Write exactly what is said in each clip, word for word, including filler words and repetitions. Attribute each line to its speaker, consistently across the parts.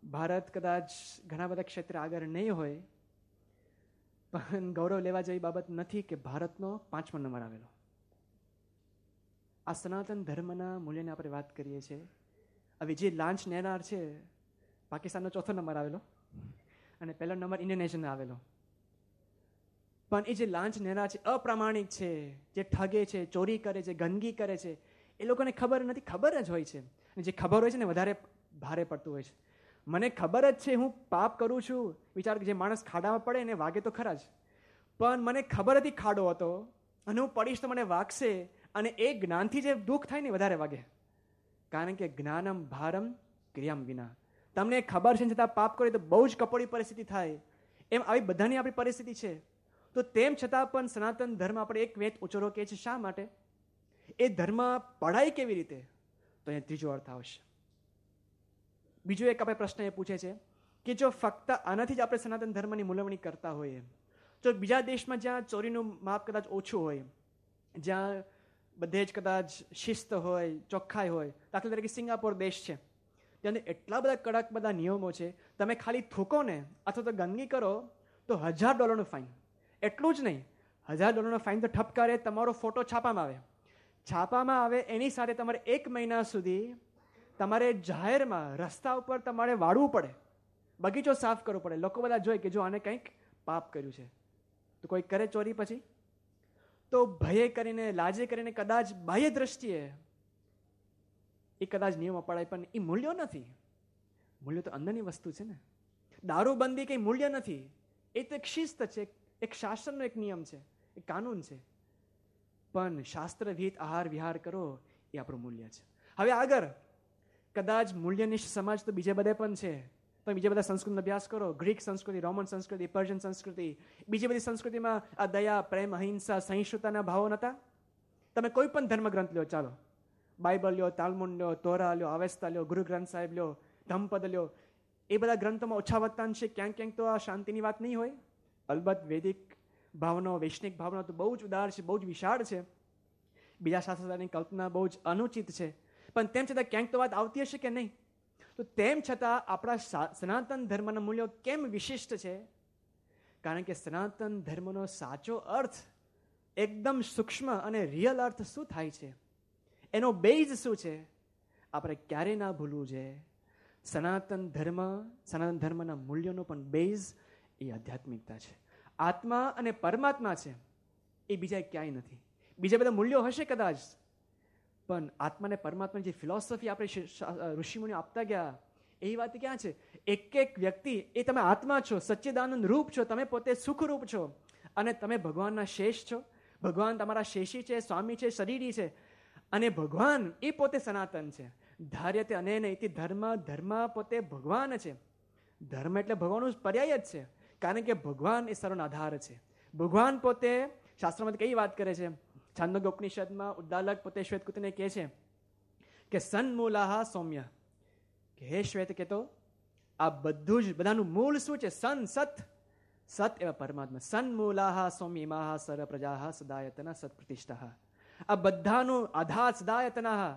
Speaker 1: ભારત કદાચ ઘણા બધા ક્ષેત્રે આગળ નહીં હોય, પણ ગૌરવ લેવા જેવી બાબત નથી કે ભારતનો પાંચમો નંબર આવેલો. આ સનાતન ધર્મના મૂલ્યની આપણે વાત કરીએ છીએ. હવે જે લાંચ લેનાર છે, પાકિસ્તાનનો ચોથો નંબર આવેલો અને પહેલો નંબર ઇન્ડોનેશિયાનો આવેલો. પણ એ જે લાંચ લેનાર છે, અપ્રામાણિક છે, જે ઠગે છે, ચોરી કરે છે, ગંદકી કરે છે, એ લોકોને ખબર નથી. ખબર જ હોય છે, અને જે ખબર હોય છે ને વધારે ભારે પડતું હોય છે. મને ખબર જ છે હું પાપ કરું છું. વિચાર કે જે માણસ ખાડામાં પડે એને વાગે તો ખરા જ, પણ મને ખબર હતી ખાડો હતો અને હું પડીશ તો મને વાગશે, અને એ જ્ઞાનથી જે દુઃખ થાય ને વધારે વાગે. કારણ કે જ્ઞાનમ ભારમ ક્રિયામ વિના. તમને ખબર છે છતાં પાપ કરે તો બહુ જ કપોળી પરિસ્થિતિ થાય. એમ આવી બધાની આપણી પરિસ્થિતિ છે. તો તેમ છતાં પણ સનાતન ધર્મ આપણે એક વેત ઉચરો કહે છે. શા માટે? એ ધર્મ પઢાય કેવી રીતે? તો અહીંયા ત્રીજો અર્થ આવશે. બીજો એક આપણે પ્રશ્ન એ પૂછે છે કે જો ફક્ત આનાથી જ આપણે સનાતન ધર્મની મૂલવણી કરતા હોઈએ, તો બીજા દેશમાં જ્યાં ચોરીનું માપ કદાચ ઓછું હોય, જ્યાં બધે જ કદાચ શિસ્ત હોય, ચોખ્ખાઈ હોય, દાખલા તરીકે સિંગાપોર દેશ છે, ત્યાં એટલા બધા કડક બધા નિયમો છે. તમે ખાલી થૂકો ને અથવા તો ગંદકી કરો તો હજાર ડોલરનું ફાઇન. એટલું જ નહીં, હજાર ડોલરનો ફાઇન તો ઠપકારે, તમારો ફોટો છાપામાં આવે. છાપામાં આવે એની સાથે તમારે એક મહિના સુધી તમારે જાહેરમાં રસ્તા ઉપર તમારે વાળવું પડે, બગીચો સાફ કરવો પડે. લોકો બધા જોઈ કે જો આને કંઈક પાપ કર્યું છે. તો કોઈ કરે ચોરી પછી તો ભયે કરીને, લાજે કરીને, કદાચ બાહ્ય દ્રષ્ટિએ એ કદાચ નિયમ અપાડાય, પણ એ મૂલ્યો નથી. મૂલ્ય તો અંદરની વસ્તુ છે ને. દારૂબંધી કંઈ મૂલ્ય નથી, એ તો એક શિસ્ત છે, એક શાસનનો એક નિયમ છે, એક કાનૂન છે. પણ શાસ્ત્ર વિહિત આહાર વિહાર કરો એ આપણું મૂલ્ય છે. હવે આગળ કદાચ મૂલ્યનિષ્ઠ સમાજ તો બીજે બધે પણ છે. તમે બીજા બધા સંસ્કૃતિનો અભ્યાસ કરો, ગ્રીક સંસ્કૃતિ, રોમન સંસ્કૃતિ, પર્શિયન સંસ્કૃતિ, બીજી બધી સંસ્કૃતિમાં આ દયા, પ્રેમ, અહિંસા, સહિષ્ણુતાના ભાવો નતા. તમે કોઈ પણ ધર્મગ્રંથ લ્યો, ચાલો બાઇબલ લ્યો, તાલમુડ લ્યો, તોરા લ્યો, અવેસ્તા લ્યો, ગુરુ ગ્રંથ સાહેબ લ્યો, ધમ્મપદ લ્યો, એ બધા ગ્રંથોમાં ઓછા વત્તા છે. ક્યાંક ક્યાંક તો આ શાંતિની વાત નહીં હોય. અલબત્ત વૈદિક ભાવનો, વૈષ્ણિક ભાવનો તો બહુ જ ઉદાર છે, બહુ જ વિશાળ છે. બીજા શાસ્ત્રોની કલ્પના બહુ જ અનુચિત છે. પણ તેમ છતાં ક્યાંક તો વાત આવતી હશે કે નહીં? તો તેમ છતાં આપણા સનાતન ધર્મના મૂલ્યો કેમ વિશિષ્ટ છે? કારણ કે સનાતન ધર્મનો સાચો અર્થ, એકદમ સૂક્ષ્મ અને રિયલ અર્થ શું થાય છે, એનો બેઝ શું છે, આપણે ક્યારેય ના ભૂલવું જોઈએ. સનાતન ધર્મ, સનાતન ધર્મના મૂલ્યોનો પણ બેઝ એ આધ્યાત્મિકતા છે. આત્મા અને પરમાત્મા છે, એ બીજા ક્યાંય નથી. બીજા બધા મૂલ્યો હશે કદાચ, પણ આત્મા અને પરમાત્માની જે ફિલોસોફી આપણે ઋષિમુનિઓ આપતા ગયા, એ વાત ક્યાં છે? એક એક વ્યક્તિ એ તમે આત્મા છો, સચ્ચિદાનંદ રૂપ છો, તમે પોતે સુખરૂપ છો, અને તમે ભગવાનના શેષ છો. ભગવાન તમારા શેષી છે, સ્વામી છે, શરીરી છે, અને ભગવાન એ પોતે સનાતન છે. ધાર્યતે અનેન ઇતિ ધર્મ, ધર્મ પોતે ભગવાન છે. ધર્મ એટલે ભગવાનનું પર્યાય જ છે, કારણ કે ભગવાન એ સર્વનો આધાર છે. ભગવાન પોતે શાસ્ત્રોમાં કઈ વાત કરે છે? છાંદોગ્ય ઉપનિષદમાં ઉદ્દાલક પોતે શ્વેતકુતને કહે છે કે સન્મૂલાહ સૌમ્ય, કે હે શ્વેત કહેતો, આ બધું જ બધાનું મૂળ શું છે? સન, સત, સત એવા પરમાત્મા. સન્મૂલાહ સૌમ્યમાહ સર્વ પ્રજાહ સદાયતન સત્પ્રતિષ્ઠા. આ બધાનું આધાર સદાયતના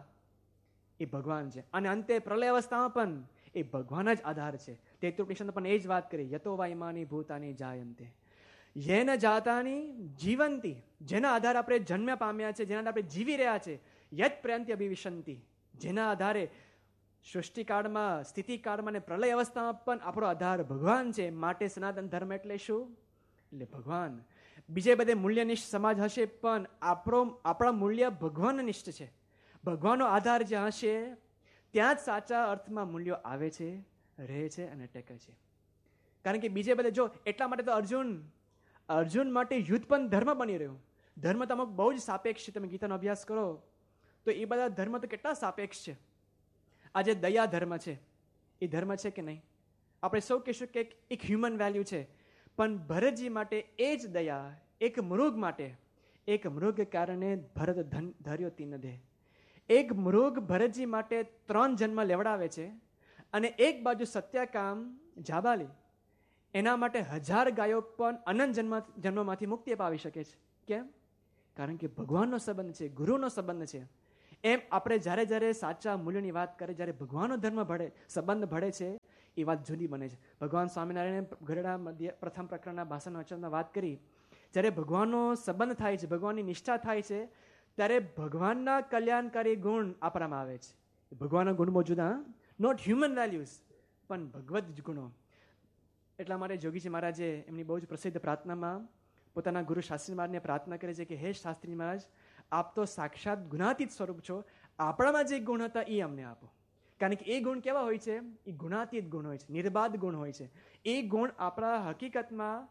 Speaker 1: એ ભગવાન છે. અને અંતે પ્રલય અવસ્થામાં પણ એ ભગવાન જ આધાર છે. તેત્રીસ ઉપનિષદ પણ એ જ વાત કરી, યતો વા ઇમાની ભૂતાની જાયંતે યેન જાતાની જીવંતી. જેના આધારે આપણે જન્મ પામ્યા છે, જેના આધારે આપણે જીવી રહ્યા છે, યત પ્રયંતિ અભિવિશંતિ, જેના આધારે સૃષ્ટિકાળમાં, સ્થિતિકાળમાં અને પ્રલય અવસ્થામાં પણ આપણો આધાર ભગવાન છે. માટે સનાતન ધર્મ એટલે શું? એટલે ભગવાન. બીજે બધે મૂલ્યનિષ્ઠ સમાજ હશે, પણ આપણો આપણા મૂલ્ય ભગવાનનિષ્ઠ છે. ભગવાનનો આધાર જ્યાં હશે ત્યાં જ સાચા અર્થમાં મૂલ્યો આવે છે, રહે છે અને ટેકે છે. કારણ કે બીજે બધે જો, એટલા માટે તો અર્જુન અર્જુન માટે યુદ્ધ પણ ધર્મ બની રહ્યું. ધર્મ તો અમુક બહુ જ સાપેક્ષ છે. તમે ગીતાનો અભ્યાસ કરો તો એ બધા ધર્મ તો કેટલા સાપેક્ષ છે. આજે દયા ધર્મ છે, એ ધર્મ છે કે નહીં? આપણે સૌ કહીશું કે એક હ્યુમન વેલ્યુ છે, પણ ભરતજી માટે એ જ દયા એક મૃગ માટે, એક મૃગ કારણે ભરત ધન ધર્યો તીન દે. એક મૃગ ભરતજી માટે ત્રણ જન્મ લેવડાવે છે, અને એક બાજુ સત્યકામ જાબાલી એના માટે હજાર ગાયો પણ અનંત જન્મ જન્મમાંથી મુક્તિ અપાવી શકે છે. કેમ? કારણ કે ભગવાનનો સંબંધ છે, ગુરુનો સંબંધ છે. એમ આપણે જ્યારે જ્યારે સાચા મૂલ્યની વાત કરીએ, જ્યારે ભગવાનનો ધર્મ ભળે, સંબંધ ભળે છે, એ એ વાત જુદી બને છે. ભગવાન સ્વામિનારાયણે ગરડા મધ્ય પ્રથમ પ્રકરણના ભાષણ વચનમાં વાત કરી, જ્યારે ભગવાનનો સંબંધ થાય છે, ભગવાનની નિષ્ઠા થાય છે, ત્યારે ભગવાનના કલ્યાણકારી ગુણ આપણામાં આવે છે. ભગવાનના ગુણ બહુ જુદા, નોટ હ્યુમન વેલ્યુઝ, પણ ભગવદ ગુણો. એટલા માટે જોગીજી મહારાજે એમની બહુ જ પ્રસિદ્ધ પ્રાર્થનામાં પોતાના ગુરુ શાસ્ત્રી મહારાજને પ્રાર્થના કરે છે કે હે શાસ્ત્રી મહારાજ, આપ તો સાક્ષાત ગુણાતીત સ્વરૂપ છો, આપણામાં જે ગુણ હતા એ અમને આપો. કારણ કે એ ગુણ કેવા હોય છે? એ ગુણાતીત ગુણ હોય છે, નિર્બાધ ગુણ હોય છે. એ ગુણ આપણા હકીકતમાં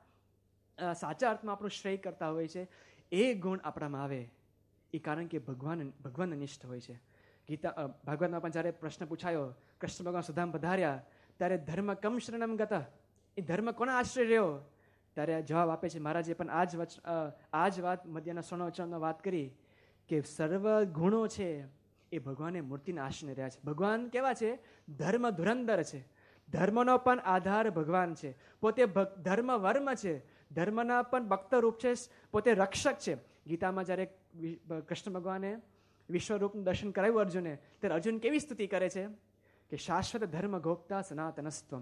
Speaker 1: સાચા અર્થમાં આપણું શ્રેય કરતા હોય છે. એ ગુણ આપણામાં આવે એ કારણ કે ભગવાન ભગવાન નિષ્ઠ હોય છે. ગીતા ભાગવતમાં પણ જ્યારે પ્રશ્ન પૂછાયો, કૃષ્ણ ભગવાન સુધામ પધાર્યા ત્યારે ધર્મ કમ શરણમ ગતા, એ ધર્મ કોના આશ્રય રહ્યો? ત્યારે જવાબ આપે છે મહારાજે પણ આ જ વચ આ જ વાત મધ્યના સ્વર્ણવચનમાં વાત કરી કે સર્વ ગુણો છે એ ભગવાને મૂર્તિના આશ્રય રહ્યા છે. ભગવાન કેવા છે? ધર્મ ધુરંધર છે. ધર્મનો પણ આધાર ભગવાન છે. પોતે ધર્મ વર્મ છે, ધર્મના પણ ભક્ત રૂપ છે, પોતે રક્ષક છે. ગીતામાં જ્યારે કૃષ્ણ ભગવાને વિશ્વરૂપનું દર્શન કરાવ્યું અર્જુને, ત્યારે અર્જુન કેવી સ્તુતિ કરે છે કે શાશ્વત ધર્મ ગોપ્તા સનાતનસ્ત્વમ.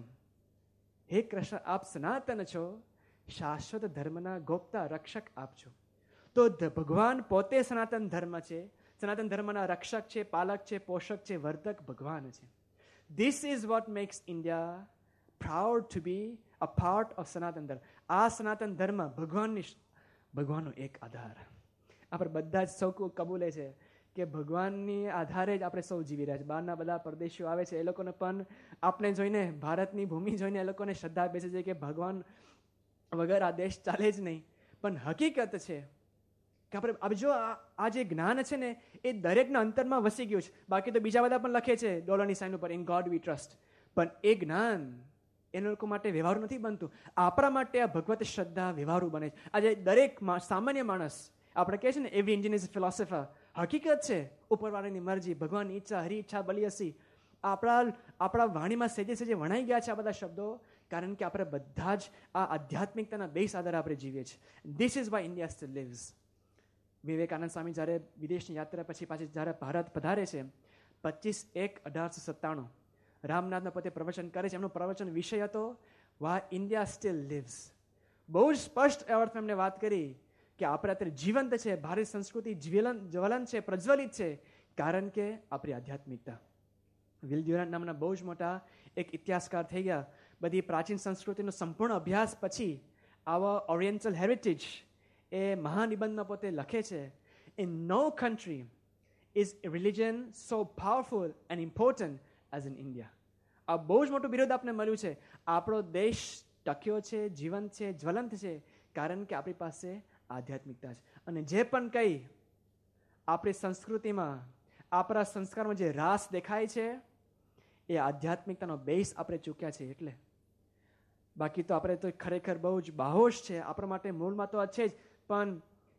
Speaker 1: હે કૃષ્ણ, આપ સનાતન છો, શાશ્વત ધર્મના ગોપ્તા રક્ષક આપ છો. તો ભગવાન પોતે સનાતન ધર્મ છે, સનાતન ધર્મના રક્ષક છે, પાલક છે, પોષક છે, વર્ધક ભગવાન છે. This is what makes India proud to B a part of સનાતન ધર્મ. આ સનાતન ધર્મ ભગવાનની ભગવાનનો એક આધાર. આપણે બધા જ સૌ કબૂલે છે કે ભગવાનની આધારે જ આપણે સૌ જીવી રહ્યા છે. બહારના બધા પરદેશીઓ આવે છે, એ લોકોને પણ આપણે જોઈને, ભારતની ભૂમિ જોઈને એ લોકોને શ્રદ્ધા બેસે છે કે ભગવાન વગર આ દેશ ચાલે જ નહીં. પણ હકીકત છે કે આપણે જો આ જે જ્ઞાન છે ને એ દરેકના અંતરમાં વસી ગયું છે. બાકી તો બીજા બધા પણ લખે છે ડોલરની સાઇન ઉપર, ઇન ગોડ વી ટ્રસ્ટ, પણ એ જ્ઞાન એના લોકો માટે વ્યવહારુ નથી બનતું. આપણા માટે આ ભગવત શ્રદ્ધા વ્યવહારુ બને છે. આજે દરેક સામાન્ય માણસ, આપણે કહે છે ને every Indian is a philosopher. હકીકત છે ઉપરવાળાની મરજી, ભગવાનની ઈચ્છા, હરી ઈચ્છા બલિયસી. આપણા આપણા વાણીમાં સેજે સેજે વણાઈ ગયા છે આ બધા શબ્દો, કારણ કે આપણે બધા જ આ આધ્યાત્મિકતાના બેઝ આધારે આપણે જીવીએ છીએ. This is why India steel leaves. Vivekananda સ્વામી જ્યારે વિદેશની યાત્રા પછી પાછી જ્યારે ભારત પધારે છે, પચીસ એક અઢારસો સત્તાણું રામનાથના પોતે પ્રવચન કરે છે. એમનો પ્રવચન વિષય હતો વાય ઇન્ડિયા સ્ટીલ લિવ્સ. બહુ જ સ્પષ્ટ અર્થમાં એમને વાત કરી કે આપણે અત્યારે જીવંત છે, ભારતીય સંસ્કૃતિ જ્વલન જ્વલંત છે, પ્રજ્વલિત છે, કારણ કે આપણી આધ્યાત્મિકતા. વિલ ડ્યુરન્ટ નામના બહુ જ મોટા એક ઇતિહાસકાર થઈ ગયા. બધી પ્રાચીન સંસ્કૃતિનો સંપૂર્ણ અભ્યાસ પછી આવા ઓરિએન્ટલ હેરિટેજ એ મહાનિબંધમાં પોતે લખે છે, in no country is religion so powerful and important as in India. આ બહુ જ મોટું વિરોધ આપણે મળ્યું છે. આપણો દેશ ટક્યો છે, જીવંત છે, જ્વલંત છે, કારણ કે આપણી પાસે આધ્યાત્મિકતા છે. અને જે પણ કંઈ આપણી સંસ્કૃતિમાં, આપણા સંસ્કારમાં જે રાસ દેખાય છે એ આધ્યાત્મિકતાનો બેઝ આપણે ચૂક્યા છે. એટલે બાકી તો આપણે તો ખરેખર બહુ જ બાહોશ છે. આપણા માટે મૂળમાં તો છે જ, પણ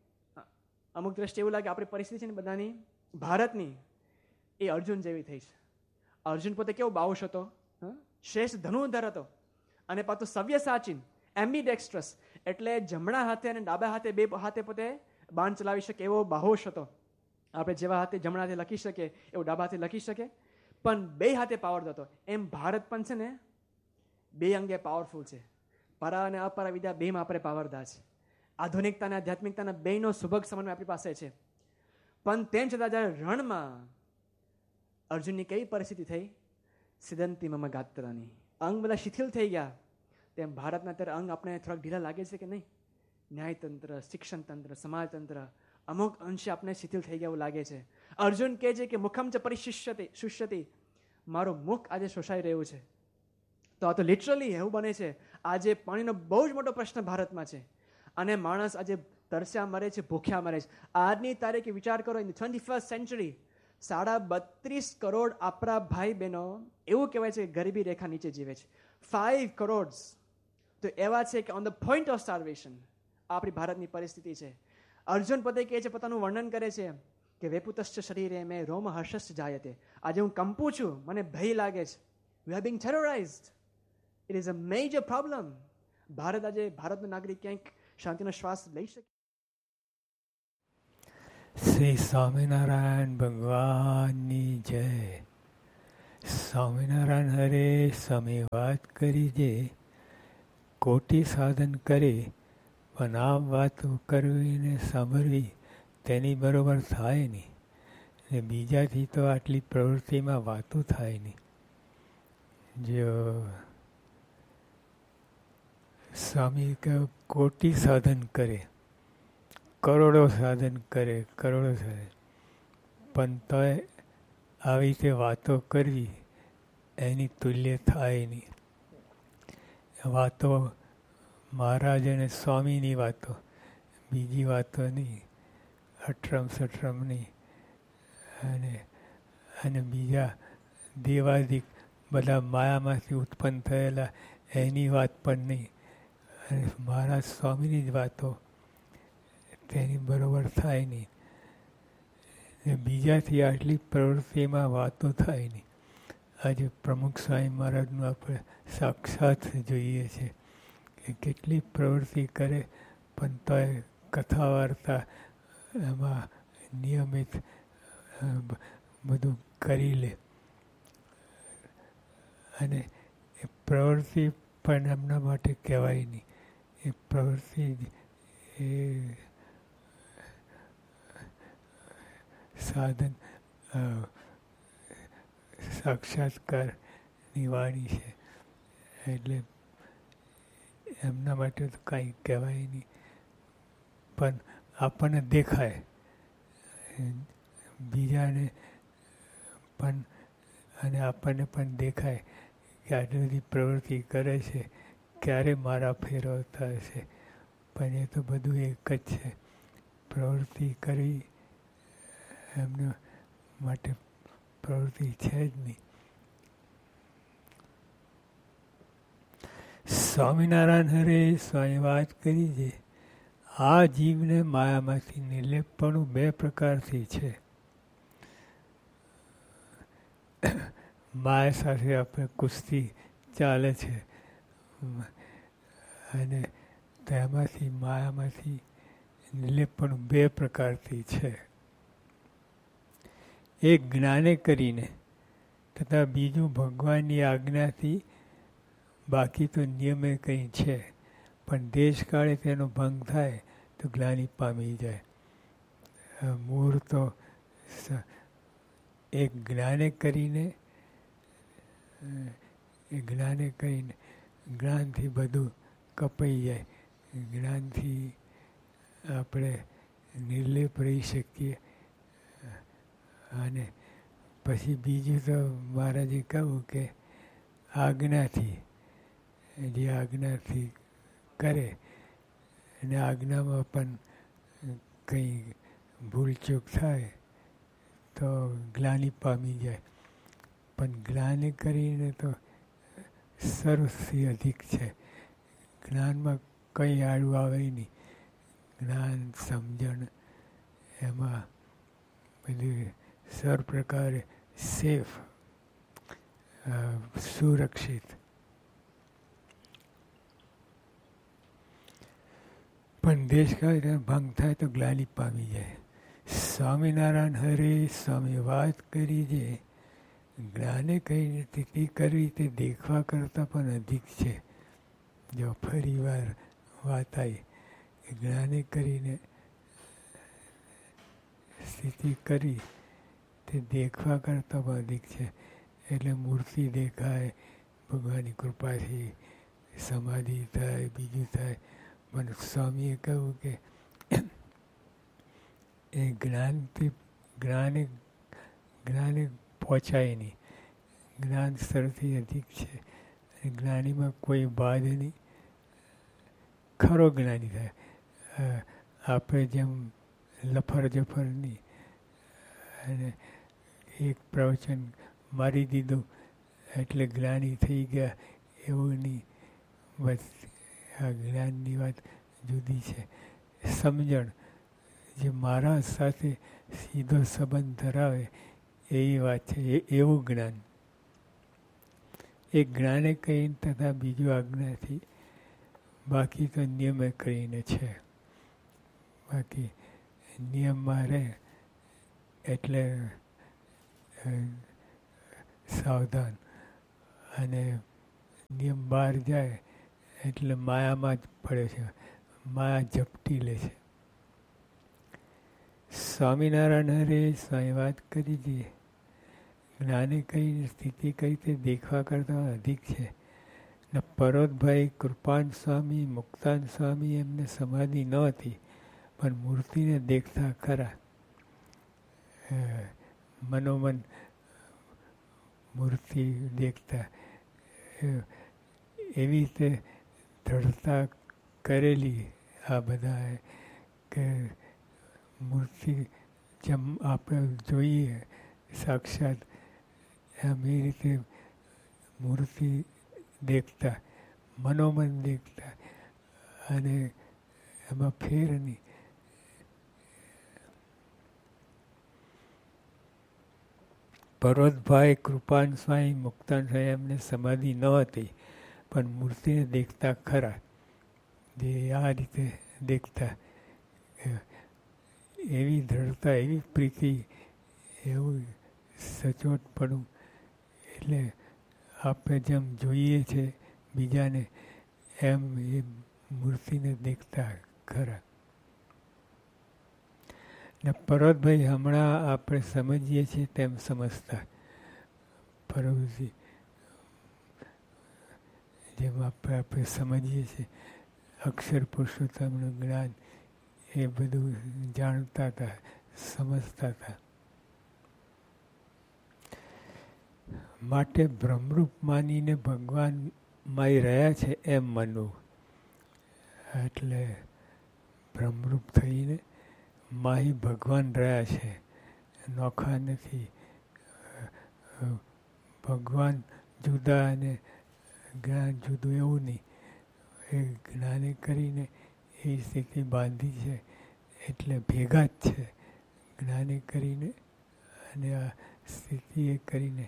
Speaker 1: અમુક દ્રષ્ટિએ એવું લાગે આપણી પરિસ્થિતિ છે ને બધાની ભારતની એ અર્જુન જેવી થઈ છે. અર્જુન પોતે કેવો બાહોશ હતો, શ્રેષ્ઠ ધનુર્ધર હતો, અને પાછું સવ્ય સાચીન, એમ્બીડેક્સ્ટ્રસ, એટલે જમણા હાથે અને ડાબા હાથે બે હાથે પોતે બાણ ચલાવી શકે એવો બાહોશ હતો. આપણે જેવા હાથે જમણા હાથે લખી શકીએ એવું ડાબા હાથે લખી શકે, પણ બે હાથે પાવર હતો. એમ ભારત પણ છે ને બે અંગે પાવરફુલ છે. પરા અને અપરા વિદ્યા બેમાં આપણે પાવરદાર છે. આધુનિકતા અને આધ્યાત્મિકતાના બેનો સુભગ સમન્વય આપણી પાસે છે. પણ તેમ છતાં જ્યારે રણમાં અર્જુનની કેવી પરિસ્થિતિ થઈ, સિદ્ધંતી મમ ગાત્રાની, અંગ બધા શિથિલ થઈ ગયા. તેમ ભારતના અત્યારે અંગ આપણે થોડાક ઢીલા લાગે છે કે નહીં? ન્યાયતંત્ર, શિક્ષણ તંત્ર, સમાજતંત્ર અમુક અંશે આપણે શિથિલ થઈ ગયા એવું લાગે છે. અર્જુન કહે છે કે મુખમ ચ પરિશિષ્યતિ શુષ્યતિ, મારું મુખ આજે શોષાઈ રહ્યું છે. તો આ તો લિટરલી એવું બને છે. આજે પાણીનો બહુ જ મોટો પ્રશ્ન ભારતમાં છે, અને માણસ આજે તરસ્યા મરે છે, ભૂખ્યા મરે છે. આજની તારીખે વિચાર કરો, ઇન ટ્વેન્ટી ફર્સ્ટ સેન્ચુરી સાડા બત્રીસ કરોડ આપણા ભાઈ બહેનો એવું કહેવાય છે કે ગરીબી રેખા નીચે જીવે છે. ફાઈવ કરોડ તો એવા છે કે ઓન ધ પોઈન્ટ ઓફ સ્ટાર્વેશન. આપણી ભારતની પરિસ્થિતિ છે. અર્જુન પોતે કહે છે, પોતાનું વર્ણન કરે છે કે વેપુતશ્ચ શરીરે મેં રોમ હર્ષશ્ચ જાયતે. આજે હું કંપું છું, મને ભય લાગે છે. We are being ટેરરાઇઝ્ડ. It is a major problem. Bharat આજે ભારતનો નાગરિક ક્યાંક શાંતિનો શ્વાસ લઈ શકે?
Speaker 2: શ્રી સ્વામિનારાયણ ભગવાનની જય. સ્વામિનારાયણ હરે સ્વામી વાત કરી જે કોટી સાધન કરે પણ આ વાત કરવી ને સાંભળવી તેની બરોબર થાય નહીં. ને બીજાથી તો આટલી પ્રવૃત્તિમાં વાતો થાય નહીં. જો સ્વામી કે કોટી સાધન કરે, કરોડો સાધન કરે, કરોડો સાધન, પણ તોય આવી રીતે વાતો કરવી એની તુલ્ય થાય નહીં. વાતો મહારાજ અને સ્વામીની વાતો, બીજી વાતો નહીં, અઠરમ સઠરમ નહીં, અને અને બીજા દેવાદિક બધા માયામાંથી ઉત્પન્ન થયેલા એની વાત પણ નહીં. અને મહારાજ સ્વામીની જ વાતો તેની બરોબર થાય નહીં. બીજાથી આટલી પ્રવૃત્તિમાં વાતો થાય નહીં. આજે પ્રમુખ સ્વામી મહારાજનું આપણે સાક્ષાત જોઈએ છે કે કેટલી પ્રવૃત્તિ કરે પણ તોય કથા વાર્તા એમાં નિયમિત બધું કરી લે. અને એ પ્રવૃત્તિ પણ એમના માટે કહેવાય નહીં. એ પ્રવૃત્તિ એ સાધન સાક્ષાત્કારની વાણી છે. એટલે એમના માટે તો કાંઈ કહેવાય નહીં. પણ આપણને દેખાય, બીજાને પણ અને આપણને પણ દેખાય કે આટલી બધી પ્રવૃત્તિ કરે છે, ક્યારે મારા ફેરવતા હશે. પણ એ તો બધું એક જ છે. પ્રવૃત્તિ કરવી એમના માટે પ્રવૃત્તિ છે જ નહીં. સ્વામિનારાયણ હરે સ્વામી વાત કરી છે આ જીવને માયામાંથી નિર્લેપપણું બે પ્રકારથી છે. માયા સાથે આપણે કુસ્તી ચાલે છે અને તેમાંથી માયામાંથી નિર્લેપપણું બે પ્રકારથી છે. એક જ્ઞાને કરીને તથા બીજું ભગવાનની આજ્ઞાથી. બાકી તો નિયમે કંઈ છે પણ દેશકાળે તેનો ભંગ થાય તો ગ્લાનિ પામી જાય. મૂળ તો એક જ્ઞાને કરીને એ જ્ઞાને કરીને જ્ઞાનથી બધું કપાઈ જાય. જ્ઞાનથી આપણે નિર્લેપ રહી શકીએ. અને પછી બીજું તો મહારાજે કહ્યું કે આજ્ઞાથી, જે આજ્ઞાથી કરે અને આજ્ઞામાં પણ કંઈ ભૂલચૂક થાય તો ગ્લાનિ પામી જાય. પણ જ્ઞાને કરીને તો સર્વથી અધિક છે. જ્ઞાનમાં કંઈ આડું આવે નહીં. જ્ઞાન સમજણ એમાં બધી સર્વ પ્રકારે સેફ, સુરક્ષિત. પણ દેશકાળ ભંગ થાય તો ગ્લાનિ પામી જાય. સ્વામિનારાયણ હરે સ્વામી વાત કરી છે જ્ઞાને કઈ સ્થિતિ કરવી તે દેખવા કરતાં પણ અધિક છે. જો ફરી વાર વાત આવી જ્ઞાને કરીને સ્થિતિ કરી તે દેખવા કરતાં પણ અધિક છે. એટલે મૂર્તિ દેખાય, ભગવાનની કૃપાથી સમાધિ થાય, બીજું થાય. પણ સ્વામીએ કહ્યું કે એ જ્ઞાનથી જ્ઞાને જ્ઞાને પહોંચાય નહીં. જ્ઞાન સ્તરથી અધિક છે. અને જ્ઞાનીમાં કોઈ બાદ નહીં. ખરો જ્ઞાની થાય. આપણે જેમ લફર જફર નહીં અને એક પ્રવચન મારી દીધું એટલે જ્ઞાની થઈ ગયા એવું નહીં. બસ આ જ્ઞાનની વાત જુદી છે. સમજણ જે મારા સાથે સીધો સંબંધ ધરાવે એવી વાત છે. એ એવું જ્ઞાન. એક જ્ઞાને કહીને તથા બીજું આજ્ઞાથી. બાકી તો નિયમે કરીને છે. બાકી નિયમમાં રહે એટલે સાવધાન. અને નિયમ બહાર જાય એટલે માયામાં જ પડે છે, માયા ઝપટી લે છે. સ્વામિનારાયણ હરે સ્વામી વાત કરી દઈએ. જ્ઞાની કઈ સ્થિતિ કઈ તે દેખવા કરતાં અધિક છે. ને પરોતભાઈ કૃપાન સ્વામી, મુક્તાન સ્વામી એમને સમાધિ ન હતી, પણ મૂર્તિને દેખતા ખરા. મનોમન મૂર્તિ દેખતા એવી રીતે દ્રઢતા કરેલી આ બધા કે મૂર્તિ જેમ આપણે જોઈએ સાક્ષાત એમ એ રીતે મૂર્તિ દેખતા, મનોમન દેખતા, અને એમાં ફેર નહીં. પર્વતભાઈ કૃપાન સ્વામી, મુક્તાન સ્વામી એમને સમાધિ ન હતી, પણ મૂર્તિને દેખતા ખરા. જે આ રીતે દેખતા એવી દ્રઢતા, એવી પ્રીતિ, એવું સચોટપણું. એટલે આપણે જેમ જોઈએ છે બીજાને એમ એ મૂર્તિને દેખતા ખરા. ને પર્વતભાઈ હમણાં આપણે સમજીએ છીએ તેમ સમજતા. પર્વતજી જેમ આપણે આપણે સમજીએ છીએ અક્ષર પુરુષોત્તમનું જ્ઞાન એ બધું જાણતા હતા, સમજતા હતા. માટે બ્રહ્મરૂપ માનીને ભગવાન માય રહ્યા છે એમ માનવું. એટલે બ્રહ્મરૂપ થઈને માહી ભગવાન રહ્યા છે, નોખા નથી. ભગવાન જુદા અને જ્ઞાન જુદું એવું નહીં. એ જ્ઞાને કરીને એ સ્થિતિ બાંધી છે એટલે ભેગા જ છે. જ્ઞાને કરીને અને આ સ્થિતિ એ કરીને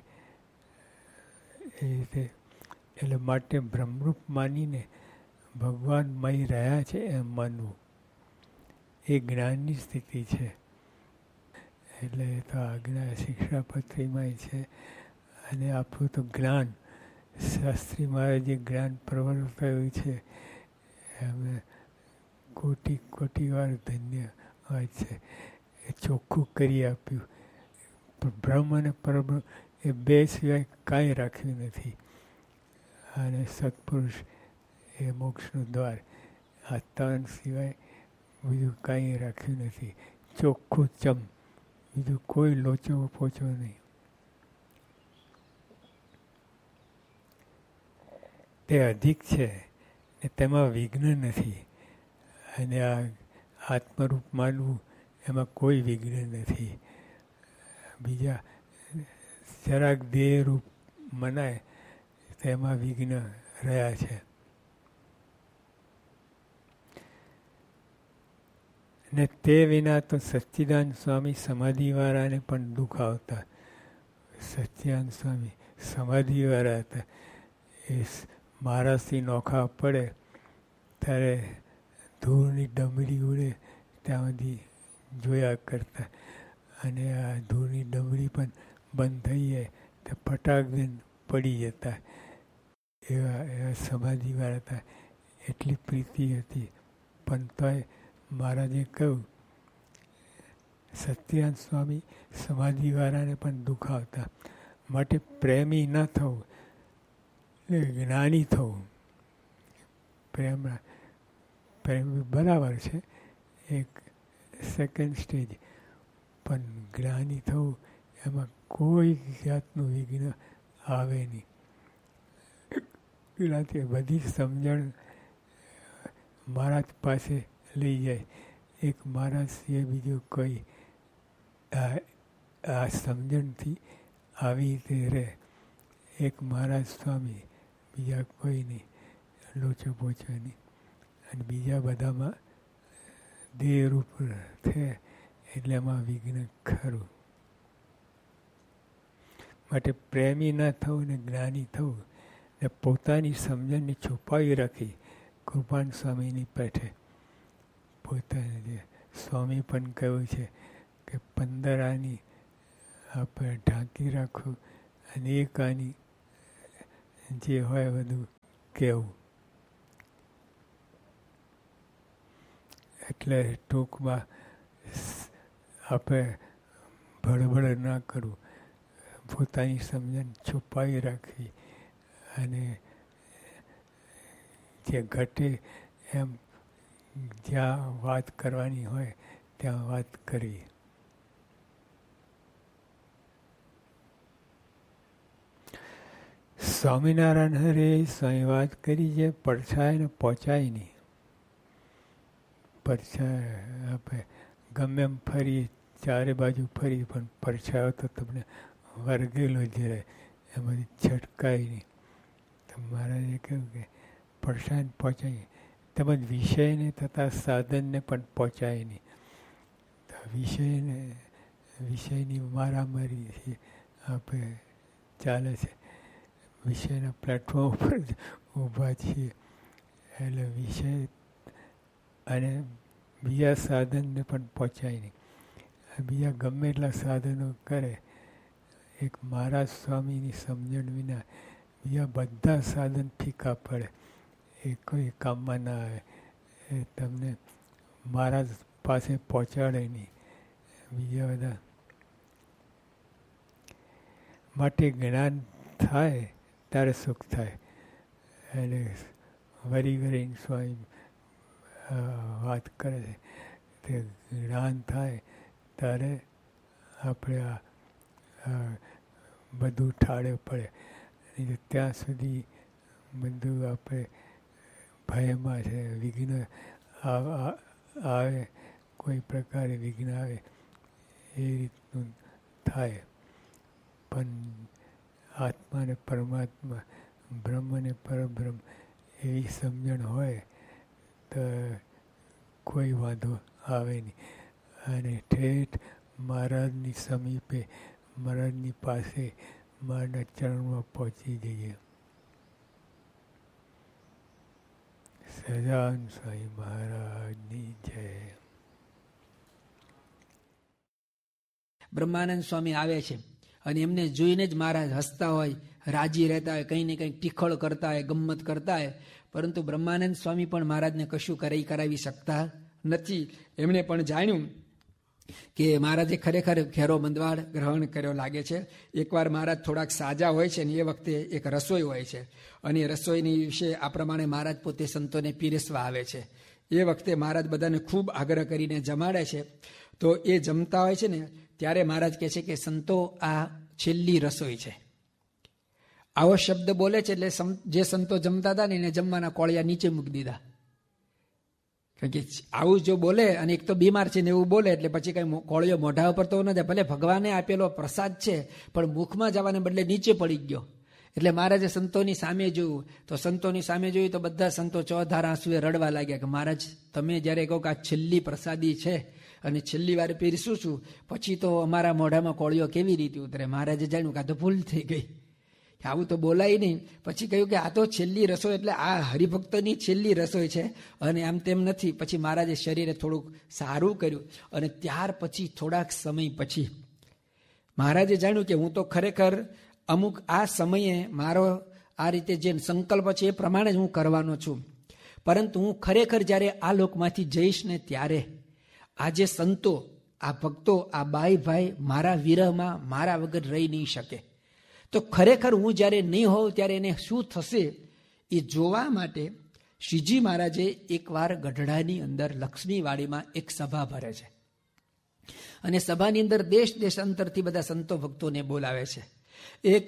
Speaker 2: એ રીતે. એટલે માટે બ્રહ્મરૂપ માનીને ભગવાન મય રહ્યા છે એમ માનવું એ જ્ઞાનની સ્થિતિ છે. એટલે એ તો આજ્ઞા શિક્ષાપત્રીમાંય છે. અને આપણું તો જ્ઞાન શાસ્ત્રી મહારાજે જ્ઞાન પ્રવર્તાવ્યું છે. અમે કોટી કોટી વાર ધન્ય હોય છે. એ ચોખ્ખું કરી આપ્યું. પણ બ્રહ્મ અને પરબ્રહ્મ એ બે સિવાય કાંઈ રાખ્યું નથી. અને સત્પુરુષ એ મોક્ષનું દ્વાર. આ ત્રણ સિવાય બીજું કાંઈ રાખ્યું નથી. ચોખ્ખું ચમ, બીજું કોઈ લોચો પોચો નહીં. તે અધિક છે ને તેમાં વિઘ્ન નથી. અને આ આત્મરૂપ માનવું એમાં કોઈ વિઘ્ન નથી. બીજા જરાક દેહરૂપ મનાય તેમાં વિઘ્ન રહ્યા છે. ને તે વિના તો સચ્ચિદાનંદ સ્વામી સમાધિવાળાને પણ દુઃખ આવતા. સચ્ચિદાનંદ સ્વામી સમાધિવાળા હતા. એ મહારાજથી નોખા પડે ત્યારે ધૂળની ડમરી ઉડે ત્યાં સુધી જોયા કરતા. અને આ ધૂળની ડમરી પણ બંધ થઈ જાય તો ફટાક દઈને પડી જતા. એવા એવા સમાધિવાળા હતા. એટલી પ્રીતિ હતી. પણ તોય મહારાજે કહ્યું સત્યાનંદ સ્વામી સમાધિવાળાને પણ દુઃખ આવતા. માટે પ્રેમી ન થવું, એટલે જ્ઞાની થવું. પ્રેમ પ્રેમ બરાબર છે, એક સેકન્ડ સ્ટેજ. પણ જ્ઞાની થવું એમાં કોઈ જાતનું વિઘ્ન આવે નહીં. એનાથી બધી સમજણ મહારાજ પાસે લઈ જાય. એક મહારાજ સિવાય બીજું કોઈ આ આ સમજણથી આવી રીતે રહે. એક મહારાજ સ્વામી, બીજા કોઈ નહીં, લોચો પોચો નહીં. અને બીજા બધામાં દેહરૂપ છે એટલે એમાં વિઘ્ન ખરું. માટે પ્રેમી ન થવું ને જ્ઞાની થવું ને પોતાની સમજણને છુપાવી રાખી કૃપાન સ્વામીની પેઠે. પોતાને જે સ્વામી પણ કહ્યું છે કે પંદર આની આપણે ઢાંકી રાખો અને એ કહાની જે હોય બધું કહેવું. એટલે ટૂંકમાં આપણે ભડભડ ના કરવું, પોતાની સમજણ છુપાવી રાખવી અને જે ઘટે એમ જ્યાં વાત કરવાની હોય ત્યાં વાત કરવી. સ્વામિનારાયણ હરે સ્વામી વાત કરી છે પડછાય ને પહોંચાય નહીં. પડછાય આપણે ગમે એમ ફરી, ચારે બાજુ ફરી, પણ પડછાયો તો તમને વર્ગેલો જ રહે, એમાંથી છટકાય નહીં. તો મહારાજે કહ્યું કે પડછાય ને પહોંચાય, તેમજ વિષયને તથા સાધનને પણ પહોંચાય નહીં. તો વિષયને વિષયની મારામારી આપણે ચાલે છે, વિષયના પ્લેટફોર્મ ઉપર જ ઊભા છીએ, એટલે વિષય અને બીજા સાધનને પણ પહોંચાય નહીં. બીજા ગમે એટલા સાધનો કરે, એક મહારાજ સ્વામીની સમજણ વિના બીજા બધા સાધન ફીકા પડે, એ કોઈ કામમાં ના આવે. એ તમને મહારાજ પાસે પહોંચાડે નહીં. બીજા બધા માટે જ્ઞાન થાય ત્યારે સુખ થાય. એટલે વરી વરીને સ્વામી વાત કરે છે કે જ્ઞાન થાય ત્યારે આપણે આ બધું ઠાળે પડે. નહીં તો ત્યાં સુધી બધું આપણે ભયમાં છે, વિઘ્ન આવે, કોઈ પ્રકારે વિઘ્ન આવે એ રીતનું થાય. પણ આત્મા ને પરમાત્મા, બ્રહ્મ ને પરબ્રહ્મ એવી સમજણ હોય તો કોઈ વાંધો આવે નહીં. અને ઠેઠ મહારાજની સમીપે, મહારાજની પાસે, મહારાજના ચરણમાં પહોંચી જઈએ. સજાન સ્વામી મહારાજની જય.
Speaker 3: બ્રહ્માનંદ સ્વામી આવે છે અને એમને જોઈને જ મહારાજ હસતા હોય, રાજી રહેતા હોય, કંઈ ને કંઈક ટીખળ કરતા હોય, ગમ્મત કરતા હોય. પરંતુ બ્રહ્માનંદ સ્વામી પણ મહારાજને કશું કરાઈ કરાવી શકતા નથી. એમણે પણ જાણ્યું કે મહારાજે ખરેખર ઘેરો બંધવાડ ગ્રહણ કર્યો લાગે છે. એકવાર મહારાજ થોડાક સાજા હોય છે ને એ વખતે એક રસોઈ હોય છે, અને રસોઈની વિશે આ પ્રમાણે મહારાજ પોતે સંતોને પીરસવા આવે છે. એ વખતે મહારાજ બધાને ખૂબ આગ્રહ કરીને જમાડે છે. તો એ જમતા હોય છે ને ત્યારે મહારાજ કહે છે કે સંતો આ છેલ્લી રસોઈ છે. આવો શબ્દ બોલે છે એટલે જે સંતો જમતા હતા ને એને જમવાના કોળિયા નીચે મૂકી દીધા. કારણ કે આવું જો બોલે, અને એક તો બીમાર છે ને એવું બોલે, એટલે પછી કઈ કોળિયો મોઢા ઉપર તો ન જાય. ભલે ભગવાને આપેલો પ્રસાદ છે પણ મુખમાં જવાને બદલે નીચે પડી ગયો. એટલે મહારાજે સંતોની સામે જોયું, તો સંતોની સામે જોયું તો બધા સંતો ચોધાર આંસુએ રડવા લાગ્યા કે મહારાજ તમે જ્યારે કહો કે આ છેલ્લી પ્રસાદી છે અને છેલ્લી વાર પીરસું છું, પછી તો અમારા મોઢામાં કોળિયો કેવી રીતે ઉતરે. મહારાજે જાણ્યું કે આ તો ભૂલ થઈ ગઈ, આવું તો બોલાય નહીં. પછી કહ્યું કે આ તો છેલ્લી રસોઈ, એટલે આ હરિભક્તની છેલ્લી રસોઈ છે અને આમ તેમ નથી. પછી મહારાજે શરીરે થોડુંક સારું કર્યું, અને ત્યાર પછી થોડાક સમય પછી મહારાજે જાણ્યું કે હું તો ખરેખર અમુક આ સમયે મારો આ રીતે જે સંકલ્પ છે એ પ્રમાણે જ હું કરવાનો છું, પરંતુ હું ખરેખર જ્યારે આ લોકમાંથી જઈશ ને ત્યારે આ જે સંતો, આ ભક્તો, આ બાઈ ભાઈ મારા વિરહમાં મારા વગર રહી નહીં શકે. તો ખરેખર હું જ્યારે નહીં હોઉં ત્યારે એને શું થશે એ જોવા માટે શ્રીજી મહારાજે એકવાર ગઢડાની અંદર લક્ષ્મીવાડીમાં એક સભા ભરે છે, અને સભાની અંદર દેશ દેશાંતરથી બધા સંતો ભક્તોને બોલાવે છે. એક